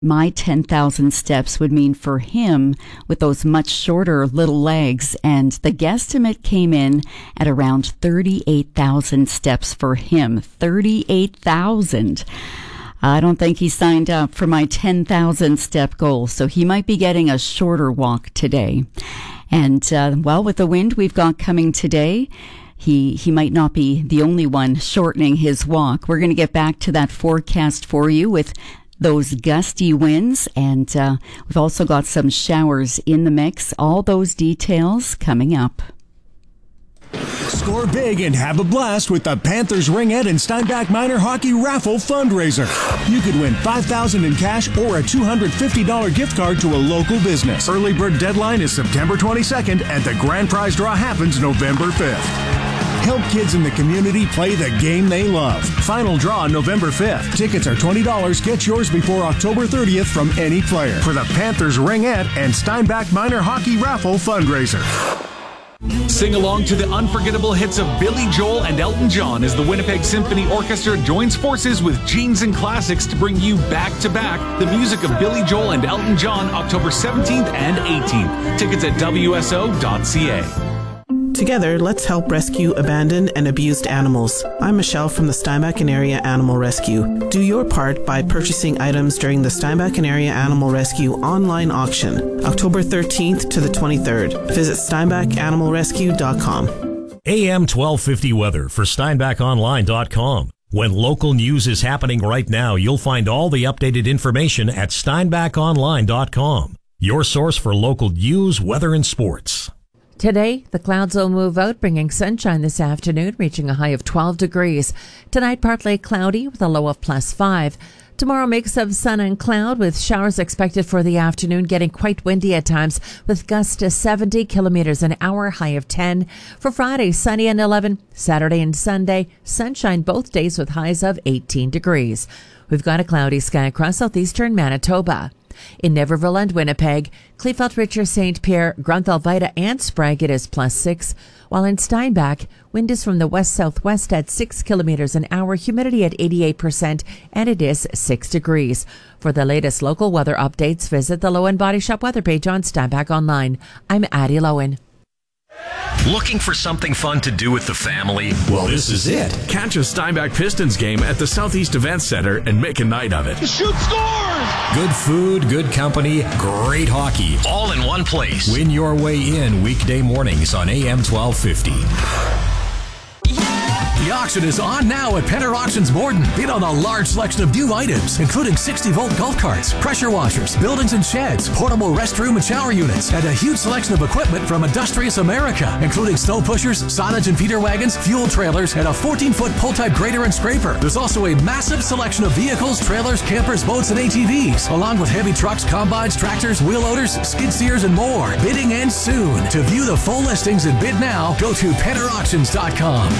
My 10,000 steps would mean for him with those much shorter little legs, and the guesstimate came in at around 38,000 steps for him. 38,000. I don't think he signed up for my 10,000 step goal, so he might be getting a shorter walk today. And, with the wind we've got coming today, he might not be the only one shortening his walk. We're going to get back to that forecast for you with those gusty winds, and we've also got some showers in the mix. All those details coming up. Score big and have a blast with the Panthers Ringette and Steinbach Minor Hockey Raffle Fundraiser. You could win $5,000 in cash or a $250 gift card to a local business. Early bird deadline is September 22nd, and the grand prize draw happens November 5th. Help kids in the community play the game they love. Final draw November 5th. Tickets are $20. Get yours before October 30th from any player for the Panthers Ringette and Steinbach Minor Hockey Raffle Fundraiser. Sing along to the unforgettable hits of Billy Joel and Elton John as the Winnipeg Symphony Orchestra joins forces with Genes and Classics to bring you back-to-back the music of Billy Joel and Elton John October 17th and 18th. Tickets at WSO.ca. Together, let's help rescue abandoned and abused animals. I'm Michelle from the Steinbach and Area Animal Rescue. Do your part by purchasing items during the Steinbach and Area Animal Rescue online auction, October 13th to the 23rd. Visit steinbachanimalrescue.com. AM 1250 weather for steinbachonline.com. When local news is happening right now, you'll find all the updated information at steinbachonline.com. Your source for local news, weather, and sports. Today, the clouds will move out, bringing sunshine this afternoon, reaching a high of 12 degrees. Tonight, partly cloudy with a low of +5. Tomorrow, mix of sun and cloud with showers expected for the afternoon, getting quite windy at times with gusts to 70 kilometers an hour, high of 10. For Friday, sunny and 11. Saturday and Sunday, sunshine both days with highs of 18 degrees. We've got a cloudy sky across southeastern Manitoba. In Niverville and Winnipeg, Kleefeld, Richer, St. Pierre, Grunthal-Vida, and Sprague, it is +6. While in Steinbach, wind is from the west-southwest at 6 kilometers an hour, humidity at 88%, and it is 6 degrees. For the latest local weather updates, visit the Lowen Body Shop weather page on Steinbach Online. I'm Addie Lowen. Looking for something fun to do with the family? Well, this is it. Catch a Steinbach Pistons game at the Southeast Events Center and make a night of it. Shoot scores! Good food, good company, great hockey, all in one place. Win your way in weekday mornings on AM 1250. The auction is on now at Penner Auctions Borden. Bid on a large selection of new items, including 60-volt golf carts, pressure washers, buildings and sheds, portable restroom and shower units, and a huge selection of equipment from Industrious America, including snow pushers, silage and feeder wagons, fuel trailers, and a 14-foot pull-type grader and scraper. There's also a massive selection of vehicles, trailers, campers, boats, and ATVs, along with heavy trucks, combines, tractors, wheel loaders, skid steers, and more. Bidding ends soon. To view the full listings and bid now, go to PennerAuctions.com.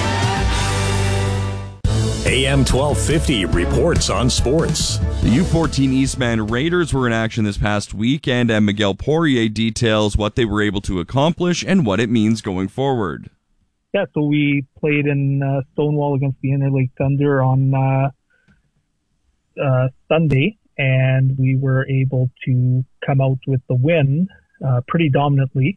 AM 1250 reports on sports. The U14 Eastman Raiders were in action this past weekend, and Miguel Poirier details what they were able to accomplish and what it means going forward. Yeah, so we played in Stonewall against the Interlake Thunder on Sunday, and we were able to come out with the win pretty dominantly.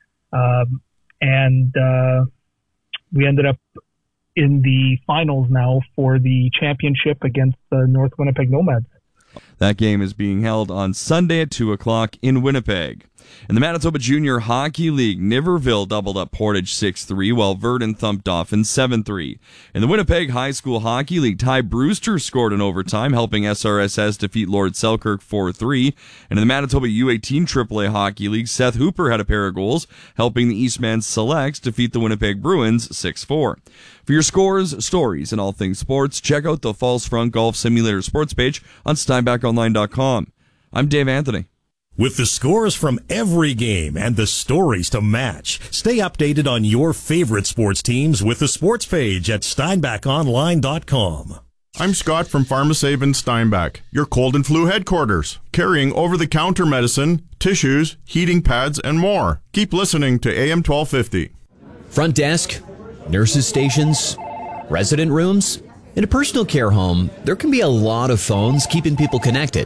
And we ended up in the finals now for the championship against the North Winnipeg Nomads. That game is being held on Sunday at 2 o'clock in Winnipeg. In the Manitoba Junior Hockey League, Niverville doubled up Portage 6-3, while Verdun thumped Dauphin 7-3. In the Winnipeg High School Hockey League, Ty Brewster scored in overtime, helping SRSS defeat Lord Selkirk 4-3. And in the Manitoba U18 AAA Hockey League, Seth Hooper had a pair of goals, helping the Eastman Selects defeat the Winnipeg Bruins 6-4. For your scores, stories, and all things sports, check out the Falls Front Golf Simulator sports page on SteinbachOnline.com. I'm Dave Anthony. With the scores from every game and the stories to match, stay updated on your favorite sports teams with the sports page at SteinbachOnline.com. I'm Scott from Pharmasave in Steinbach, your cold and flu headquarters, carrying over-the-counter medicine, tissues, heating pads, and more. Keep listening to AM 1250. Front desk, nurses' stations, resident rooms. In a personal care home, there can be a lot of phones keeping people connected.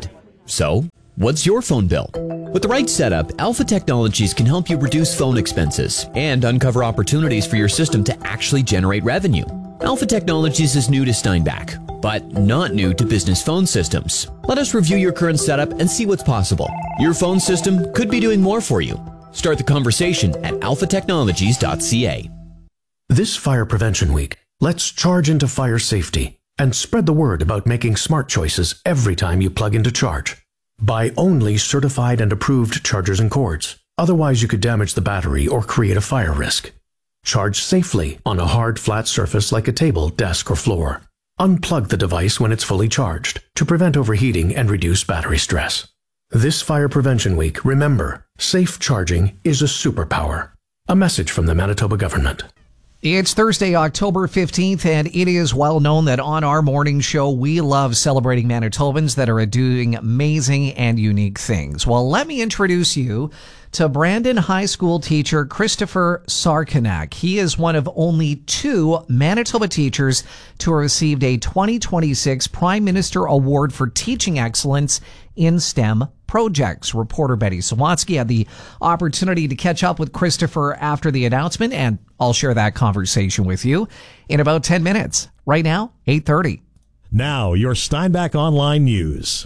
So, what's your phone bill? With the right setup, Alpha Technologies can help you reduce phone expenses and uncover opportunities for your system to actually generate revenue. Alpha Technologies is new to Steinbach, but not new to business phone systems. Let us review your current setup and see what's possible. Your phone system could be doing more for you. Start the conversation at alphatechnologies.ca. This Fire Prevention Week, let's charge into fire safety and spread the word about making smart choices every time you plug into charge. Buy only certified and approved chargers and cords. Otherwise, you could damage the battery or create a fire risk. Charge safely on a hard, flat surface like a table, desk, or floor. Unplug the device when it's fully charged to prevent overheating and reduce battery stress. This Fire Prevention Week, remember, safe charging is a superpower. A message from the Manitoba government. It's Thursday, October 15th, and it is well known that on our morning show, we love celebrating Manitobans that are doing amazing and unique things. Well, let me introduce you to Brandon High School teacher Christopher Sarkanak. He is one of only 2 Manitoba teachers to have received a 2026 Prime Minister Award for Teaching Excellence in STEM projects. Reporter Betty Sawatsky had the opportunity to catch up with Christopher after the announcement, and I'll share that conversation with you in about 10 minutes. Right now, 8:30. Now, your Steinbach Online News.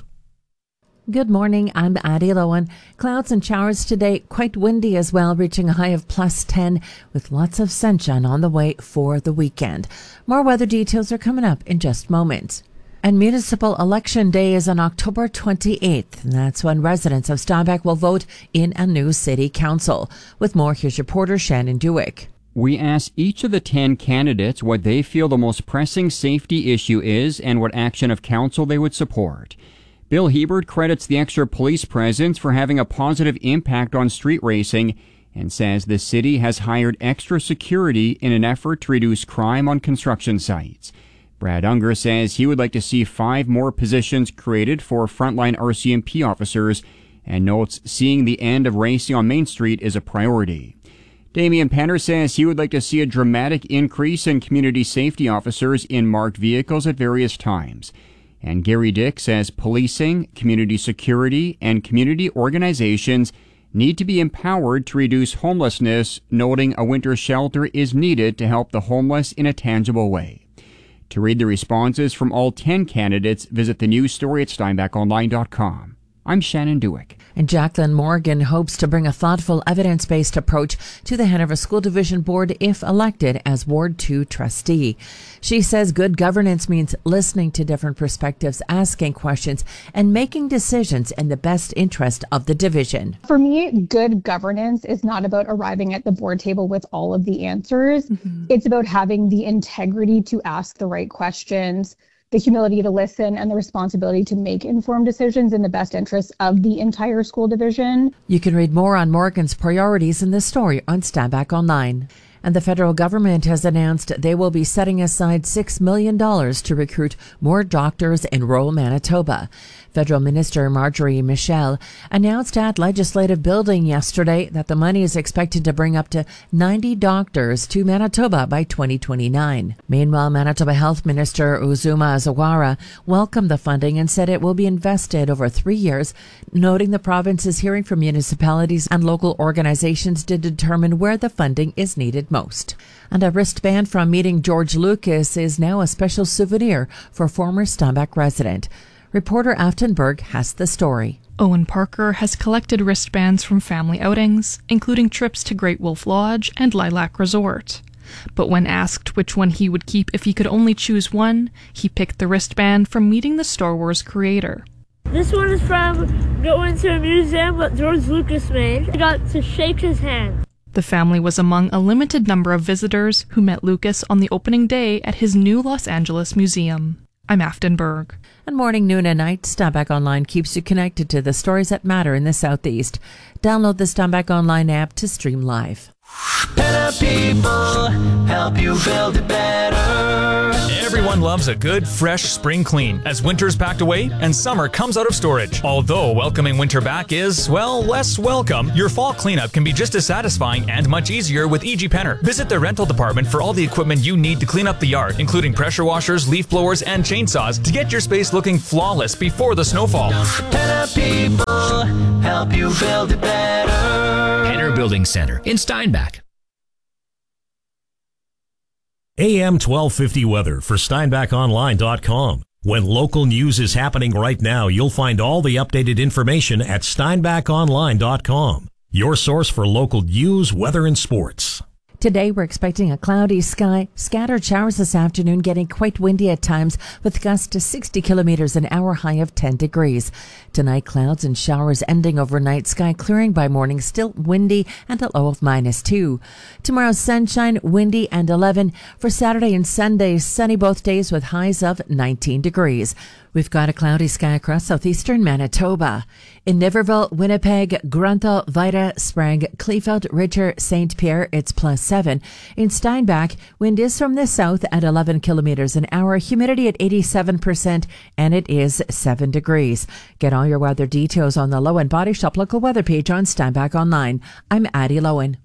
Good morning, I'm Addie Lowen. Clouds and showers today, quite windy as well, reaching a high of +10 with lots of sunshine on the way for the weekend. More weather details are coming up in just moments. And Municipal Election Day is on October 28th, and that's when residents of Steinbach will vote in a new city council. With more, here's reporter Shannon Dewick. We asked each of the 10 candidates what they feel the most pressing safety issue is and what action of council they would support. Bill Hebert credits the extra police presence for having a positive impact on street racing and says the city has hired extra security in an effort to reduce crime on construction sites. Brad Unger says he would like to see 5 more positions created for frontline RCMP officers and notes seeing the end of racing on Main Street is a priority. Damian Penner says he would like to see a dramatic increase in community safety officers in marked vehicles at various times. And Gary Dick says policing, community security, and community organizations need to be empowered to reduce homelessness, noting a winter shelter is needed to help the homeless in a tangible way. To read the responses from all 10 candidates, visit the news story at steinbachonline.com. I'm Shannon Dewick. And Jacqueline Morgan hopes to bring a thoughtful, evidence-based approach to the Hanover School Division Board if elected as Ward 2 trustee. She says good governance means listening to different perspectives, asking questions, and making decisions in the best interest of the division. For me, good governance is not about arriving at the board table with all of the answers. It's about having the integrity to ask the right questions, the humility to listen, and the responsibility to make informed decisions in the best interest of the entire school division. You can read more on Morgan's priorities in this story on Steinbach Online. And the federal government has announced they will be setting aside $6 million to recruit more doctors in rural Manitoba. Federal Minister Marjorie Michel announced at Legislative Building yesterday that the money is expected to bring up to 90 doctors to Manitoba by 2029. Meanwhile, Manitoba Health Minister Uzuma Zawara welcomed the funding and said it will be invested over 3 years, noting the province is hearing from municipalities and local organizations to determine where the funding is needed most. And a wristband from meeting George Lucas is now a special souvenir for former Steinbach resident. Reporter Afton Berg has the story. Owen Parker has collected wristbands from family outings, including trips to Great Wolf Lodge and Lilac Resort. But when asked which one he would keep if he could only choose one, he picked the wristband from meeting the Star Wars creator. This one is from going to a museum that George Lucas made. I got to shake his hand. The family was among a limited number of visitors who met Lucas on the opening day at his new Los Angeles museum. I'm Afton Berg. And morning, noon, and night, Steinbach Online keeps you connected to the stories that matter in the Southeast. Download the Steinbach Online app to stream live. Better people help you build it better. Everyone loves a good, fresh spring clean as winter's packed away and summer comes out of storage. Although welcoming winter back is, well, less welcome, your fall cleanup can be just as satisfying and much easier with E.G. Penner. Visit the rental department for all the equipment you need to clean up the yard, including pressure washers, leaf blowers, and chainsaws to get your space looking flawless before the snowfall. Better people help you build it better. Penner Building Center in Steinbach. AM 1250 weather for SteinbachOnline.com. When local news is happening right now, you'll find all the updated information at SteinbachOnline.com. Your source for local news, weather, and sports. Today, we're expecting a cloudy sky, scattered showers this afternoon, getting quite windy at times with gusts to 60 kilometers an hour, high of 10 degrees. Tonight, clouds and showers ending overnight, sky clearing by morning, still windy and a low of -2. Tomorrow, sunshine, windy and 11. For Saturday and Sunday, sunny both days with highs of 19 degrees. We've got a cloudy sky across southeastern Manitoba. In Niverville, Winnipeg, Grunthal, Vida, Sprague, Kleefeld, Richer, St. Pierre, it's +7. In Steinbach, wind is from the south at 11 kilometers an hour, humidity at 87%, and it is 7 degrees. Get all your weather details on the Lowen Body Shop local weather page on Steinbach Online. I'm Addie Lowen.